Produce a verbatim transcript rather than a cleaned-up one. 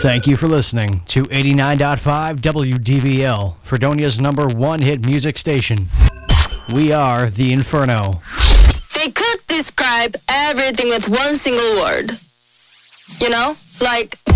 Thank you for listening to eighty-nine point five W D V L, Fredonia's number one hit music station. We are the Inferno. They could describe everything with one single word. You know? Like...